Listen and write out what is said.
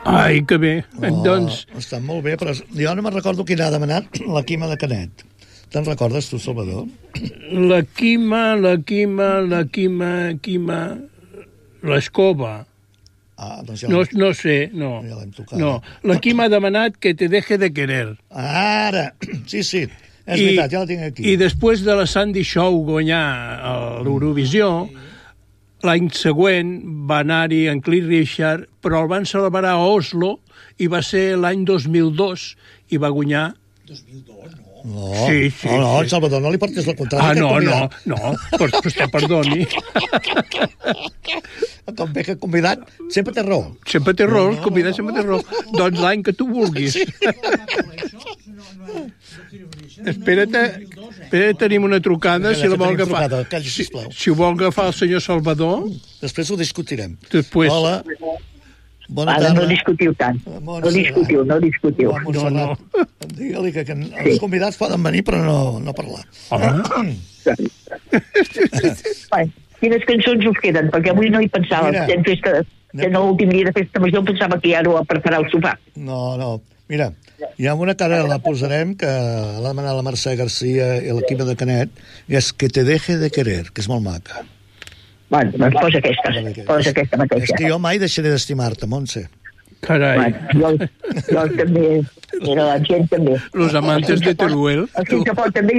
Ai, que bé. Doncs... Està molt bé, però jo no me'n recordo quina ha demanat la Quima de Canet. Te'n recordes tu, Salvador? La Quima, l'escova. Doncs ja No sé, no. Ja l'hem tocat. No, la Quima ha demanat que te deje de querer. Ara! Sí, és veritat, ja la tinc aquí. I després de la Sandy Show guanyar l'Eurovisió, l'any següent va anar-hi en Cliff Richard, però el van celebrar a Oslo i va ser l'any 2002 i va guanyar... 2002, no? Sí. No, Salvador, no li portes la contrària. No, però perdoni. Com ve que convidat sempre té raó. Sempre té raó, el convidat sempre té raó. Doncs l'any que tu vulguis. Espera't, tenim una trucada, si la vol agafar. Si ho vol agafar el senyor Salvador... Després ho discutirem. Hola. Bona tarda. No discutiu tant. No discutiu. No. Digue-li que els convidats poden venir però no parlar. Quines cançons us queden? Perquè avui no hi pensava. Que no l'últim dia de festa major pensava que ja no preparar el sopar. No. Mira, hi ha una que ara la posarem que l'ha demanat la Mercè Garcia i l'equip de Canet, i és Que te deje de querer, que és molt maca. Bueno, doncs posa aquesta mateixa. És que jo mai deixaré d'estimar-te, Montse. Carai. Jo també, la gent també. Los amantes de Teruel. El que també